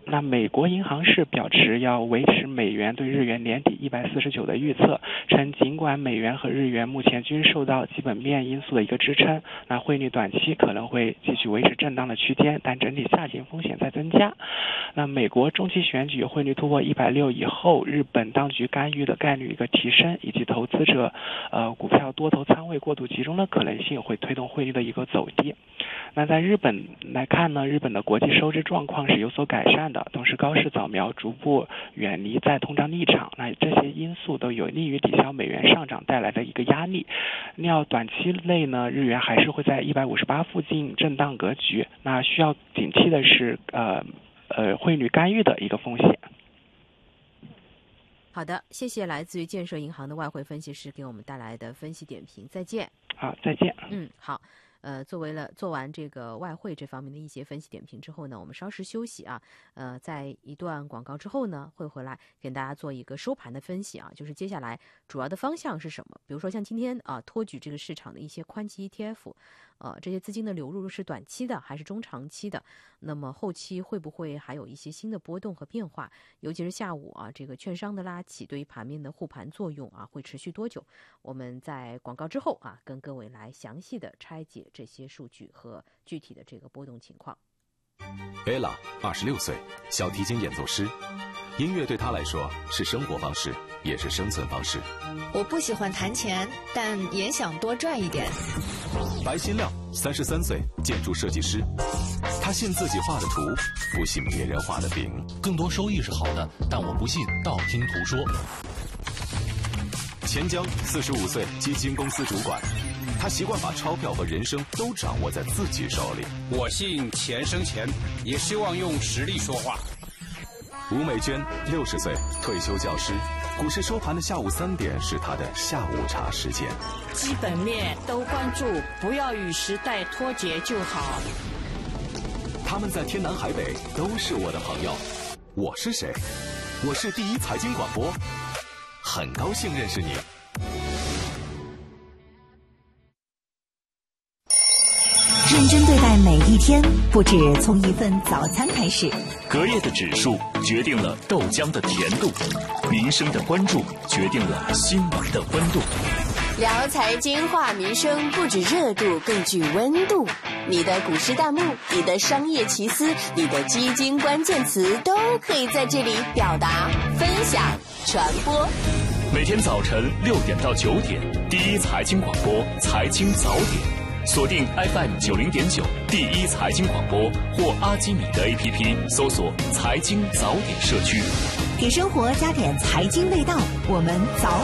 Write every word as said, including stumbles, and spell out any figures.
那美国银行是表示要维持美元对日元年底一百四十九的预测，称尽管美元和日元目前均受到基本面因素的一个支撑，那汇率短期可能会继续维持震荡的区间，但整体下行风险在增加。那美国中期选举汇率突破一百六以后，日本当局干预的概率一个提升，以及投资者呃股票多头仓位过度集中的可能性，会推动汇率的一个走低。那在日本来看呢，日本的国际收支状况是有所改善的，同时高市早苗逐步远离再通胀立场，那这些因素都有利于抵消美元上涨带来的一个压力。那短期内呢，日元还是会在一百五十八附近震荡格局，那需要警惕的是呃呃汇率干预的一个风险。 好的，谢谢来自于建设银行的外汇分析师给我们带来的分析点评，再见。 好，再见。 嗯，好。呃，作为了做完这个外汇这方面的一些分析点评之后呢，我们稍事休息啊。呃，在一段广告之后呢，会回来给大家做一个收盘的分析啊，就是接下来主要的方向是什么？比如说像今天啊，托举这个市场的一些宽基 E T F， 呃，这些资金的流入是短期的还是中长期的？那么后期会不会还有一些新的波动和变化？尤其是下午啊，这个券商的拉起对于盘面的护盘作用啊，会持续多久？我们在广告之后啊，跟各位来详细的拆解这些数据和具体的这个波动情况。 Ella 二十六岁，小提琴演奏师，音乐对她来说是生活方式，也是生存方式。 我不喜欢弹钱，但也想多赚一点。 白新亮三十三岁，建筑设计师，他信自己画的图，不信别人画的饼。 更多收益是好的，但我不信道听途说。 钱江四十五岁，基金公司主管，他习惯把钞票和人生都掌握在自己手里。 我信钱生钱，也希望用实力说话。 吴美娟六十岁，退休教师，股市收盘的下午三点是她的下午茶时间。 基本面都关注，不要与时代脱节就好。 他们在天南海北都是我的朋友。我是谁？我是第一财经广播，很高兴认识你。 认真对待每一天，不止从一份早餐开始。 隔夜的指数决定了豆浆的甜度，民生的关注决定了新闻的温度。 聊财经话民生，不止热度，更具温度。你的股市大幕，你的商业奇思，你的基金关键词，都可以在这里表达、分享、传播。 每天早晨六点到九点，第一财经广播财经早点。锁定 F M 九零点九第一财经广播或阿基米德 A P P 搜索财经早点社区， 给生活加点财经味道，我们早